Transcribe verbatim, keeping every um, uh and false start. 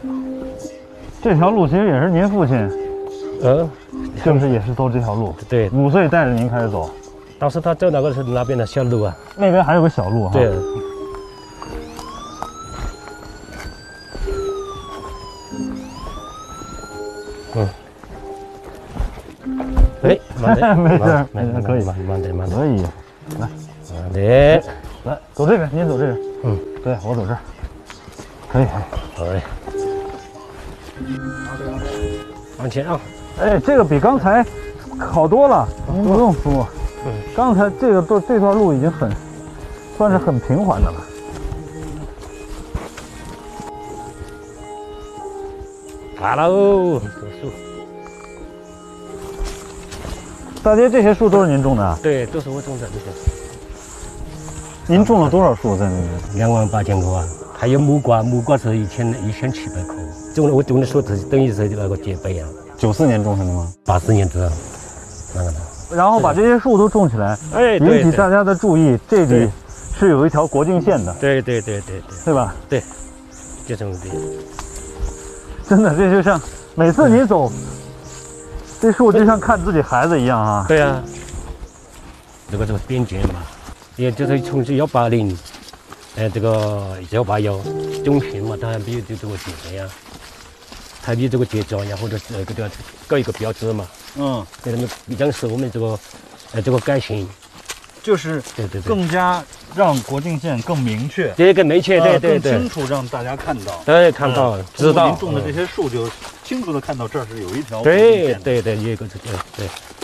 这条路其实也是您父亲， 嗯， 是不是也是走这条路？ 对， 五岁带着您开始走。 当时他走那个是那边的小路啊。 那边还有个小路哈。 对。嗯。哎，慢点， 没事， 没事， 可以， 慢慢点，慢点。 可以，来， 慢点， 来，走这边，您走这边。嗯，对，我走这儿。可以， 好嘞。往前啊！ 哎，这个比刚才好多了，您不用说。嗯，刚才这个段这段路已经很，算是很平缓的了。 好喽，这树。 大爹，这些树都是您种的啊？ 对，都是我种的这些。 您种了多少树在那边？ 两万八千棵啊！还有木瓜，木瓜是一千一千七百棵。种了我种的树是等于是那个节碑啊。 九四年种上的吗？ 八四年的，那个的。 然后把这些树都种起来， 哎， 引起大家的注意。这里是有一条国境线的。 对对对对对， 对吧？ 对，就这么地。 真的，这就像每次你走，这树就像看自己孩子一样啊。 对啊，这个这个边界嘛，也就是从这幺八零，呃，这个幺八幺中评嘛，当然比这这个节碑啊，它比这个节照呀，或者是这个搞一个标志嘛。嗯，给他们毕竟是我们这个，呃，这个改型， 就是对对对， 更加让国境线更明确， 对，更明确，对对对，更清楚让大家看到， 对，看到知道。 您种的这些树就清楚的看到这儿是有一条对对对，有一个对对。